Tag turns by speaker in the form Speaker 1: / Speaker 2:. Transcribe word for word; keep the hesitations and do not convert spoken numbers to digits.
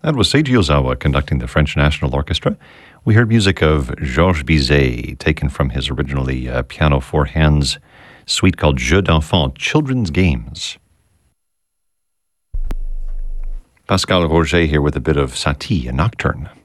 Speaker 1: That was Seiji Ozawa conducting the French National Orchestra. We heard music of Georges Bizet, taken from his originally uh, piano four hands suite called Jeux d'enfants, Children's Games. Pascal Roger here with a bit of Satie, a nocturne.